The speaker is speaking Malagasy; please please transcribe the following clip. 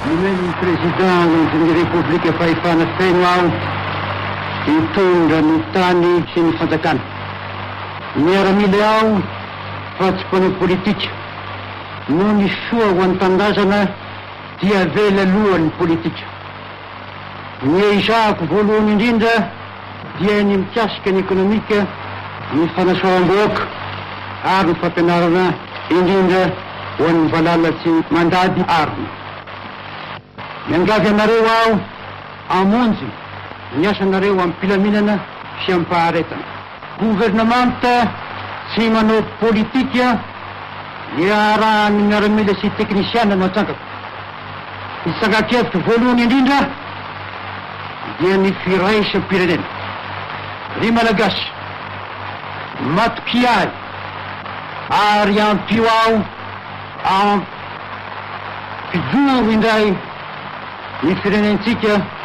Nomeny président ny république fahefana feno ao hitondra ny tany sy ny fanjakana. Miaramila ao fa tsy mpanao politika. No ny soa ho an'ny tandazana dia vela alohan'ny politika. Ny izahako voalohany indrindra dia ny mikasika ny ekonomika, ny fanasoavam-bahoaka ary ny fampianarana indrindra ho an'ny valalatsy mandady arina. Miangavy anareo aho amonjy ny asanareo amin'ny mpilaminana sy amin'ny faharetana. Gouvernemanta tsy manao politika iarahan'ny miaramila sy teknisiana no atsangako. Ny tsangakevitra voalohany indrindra dia ny firaisam-pirenena. Ry malagasy, matoky ahy ary ampio aho ampijoro indray ny firenentsika